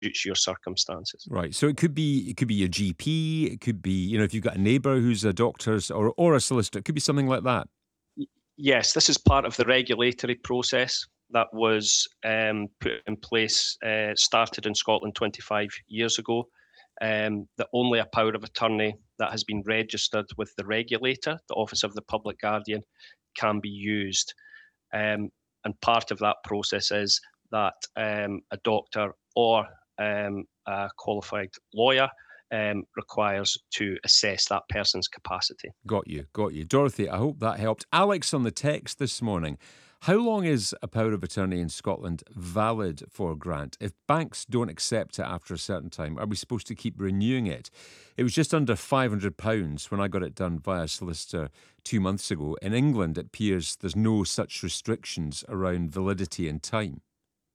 suits your circumstances. Right. So it could be your GP. It could be, if you've got a neighbour who's a doctor or a solicitor. It could be something like that. Yes, this is part of the regulatory process that was put in place, started in Scotland 25 years ago. That only a power of attorney that has been registered with the regulator, the Office of the Public Guardian, can be used. And part of that process is that a doctor or a qualified lawyer requires to assess that person's capacity. Got you. Dorothy, I hope that helped. Alex on the text this morning. How long is a power of attorney in Scotland valid for, Grant? If banks don't accept it after a certain time, are we supposed to keep renewing it? It was just under £500 when I got it done via solicitor 2 months ago. In England, it appears there's no such restrictions around validity and time.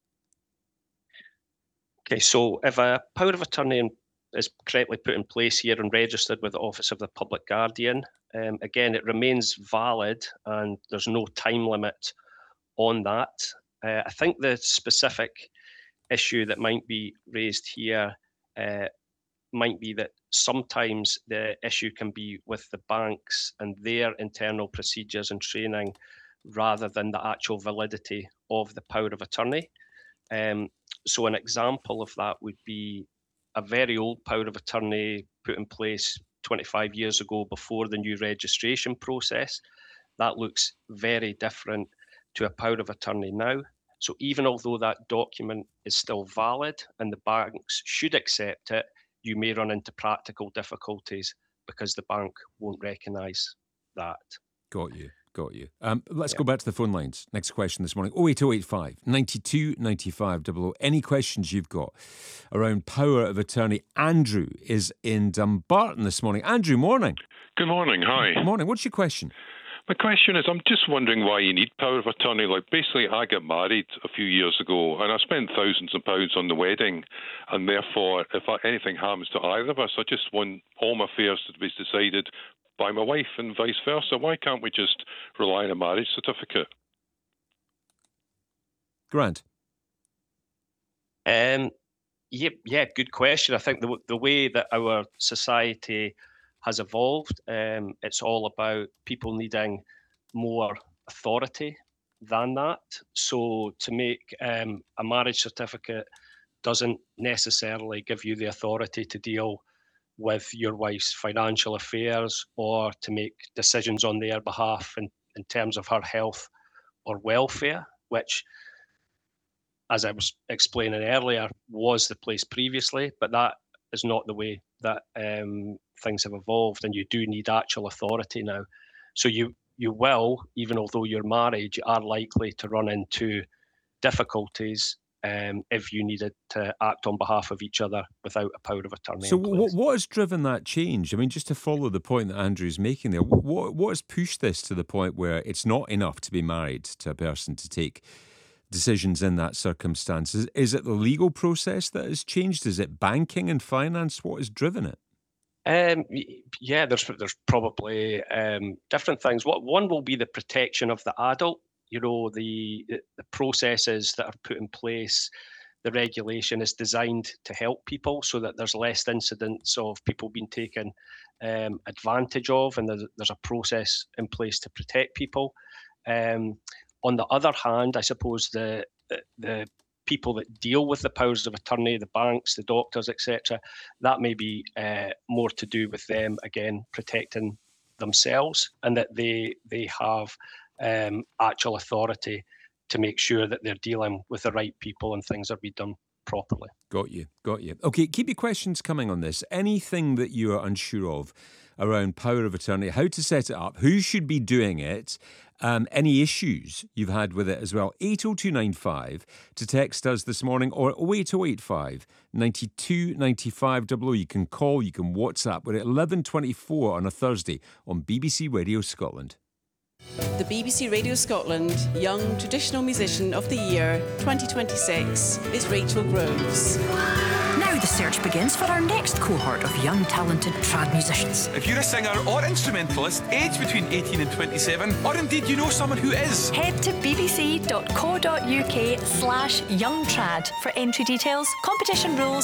Okay, so if a power of attorney is correctly put in place here and registered with the Office of the Public Guardian, again, it remains valid and there's no time limit on that. I think the specific issue that might be raised here might be that sometimes the issue can be with the banks and their internal procedures and training rather than the actual validity of the power of attorney. So an example of that would be a very old power of attorney put in place 25 years ago before the new registration process. That looks very different to a power of attorney now. So even although that document is still valid and the banks should accept it, you may run into practical difficulties because the bank won't recognise that. Got you. Let's go back to the phone lines. Next question this morning, 08085 92 95 00. Any questions you've got around power of attorney? Andrew is in Dumbarton this morning. Andrew, morning. Good morning, hi. Morning, what's your question? My question is, I'm just wondering why you need power of attorney. Like, basically, I got married a few years ago, and I spent thousands of pounds on the wedding, and therefore, if anything happens to either of us, I just want all my affairs to be decided by my wife and vice versa. Why can't we just rely on a marriage certificate? Grant? Yeah, good question. I think the way that our society has evolved, it's all about people needing more authority than that. So to make a marriage certificate doesn't necessarily give you the authority to deal with your wife's financial affairs or to make decisions on their behalf in terms of her health or welfare, which, as I was explaining earlier, was the place previously, but that is not the way that things have evolved, and you do need actual authority now. So you will, even although you're married, you are likely to run into difficulties if you needed to act on behalf of each other without a power of attorney. So what has driven that change? I mean, just to follow the point that Andrew's making there, what has pushed this to the point where it's not enough to be married to a person to take decisions in that circumstance? Is it the legal process that has changed? Is it banking and finance? What has driven it? Yeah, there's probably different things. One will be the protection of the adult. The processes that are put in place, the regulation is designed to help people so that there's less incidents of people being taken advantage of, and there's a process in place to protect people. On the other hand, I suppose the people that deal with the powers of attorney, the banks, the doctors, etc., that may be more to do with them, again, protecting themselves, and that they have actual authority to make sure that they're dealing with the right people and things are being done properly. Got you. Okay, keep your questions coming on this. Anything that you are unsure of around power of attorney, how to set it up, who should be doing it, any issues you've had with it as well, 80295 to text us this morning, or 08085 92 95 00. You can call, you can WhatsApp. We're at 11:24 on a Thursday on BBC Radio Scotland. The BBC Radio Scotland Young Traditional Musician of the Year 2026 is Rachel Groves. Now the search begins for our next cohort of young talented trad musicians. If you're a singer or instrumentalist aged between 18 and 27, or indeed you know someone who is, head to bbc.co.uk/youngtrad for entry details, competition rules